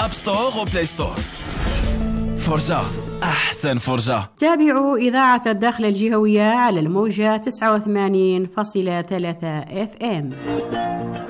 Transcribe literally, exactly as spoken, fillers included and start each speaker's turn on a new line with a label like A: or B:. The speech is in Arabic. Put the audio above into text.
A: أب ستور وبلاي ستور. فرجة، أحسن فرجة.
B: تابعوا إذاعة الداخل الجهوية على الموجة تسعة وثمانين فاصلة ثلاثة اف ام.